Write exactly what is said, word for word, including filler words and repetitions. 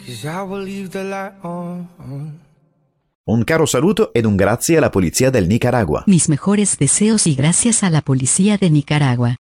'cause I will leave the light on. Un caro saluto ed un grazie alla polizia del Nicaragua. Mis mejores deseos y gracias a la policía de Nicaragua.